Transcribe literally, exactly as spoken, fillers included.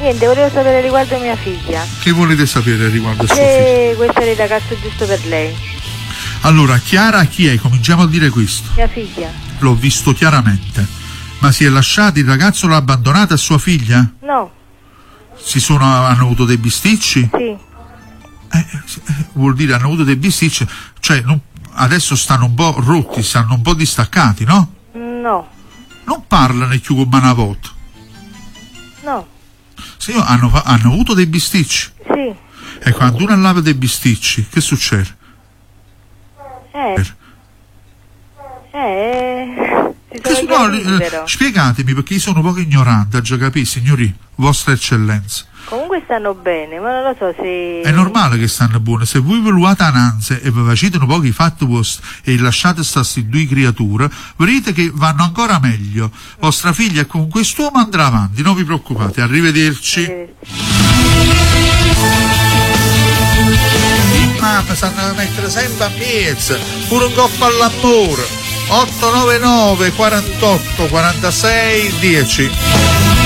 Niente, volevo sapere riguardo mia figlia. Che volete sapere riguardo a sua figlia? Se questo è il ragazzo giusto per lei. Allora, Chiara chi è? Cominciamo a dire questo. Mia figlia. L'ho visto chiaramente. Ma si è lasciato, il ragazzo l'ha abbandonata a sua figlia? No. Si sono, hanno avuto dei bisticci? Sì. Eh, eh, vuol dire hanno avuto dei bisticci, cioè non, adesso stanno un po' rotti, stanno un po' distaccati, no? No. Non parlano più come una volta. No. Se io, hanno, hanno avuto dei bisticci. Sì. E quando uno lava dei bisticci, che succede? Eh. Eh. Si sono Che, no, chiariti, eh, però. spiegatemi, perché io sono poco ignorante, già capì, signori, vostra eccellenza. Comunque stanno bene, ma non lo so se... È normale che stanno buone. Se voi vi luate ananze e vi facete un po' i fatti vostri e lasciate queste due creature, vedrete che vanno ancora meglio. Vostra figlia e con quest'uomo andrà avanti, non vi preoccupate. Arrivederci. I mamma sanno mettere sempre a piezza, pure un coppo all'amore. otto nove nove quarantotto quarantasei dieci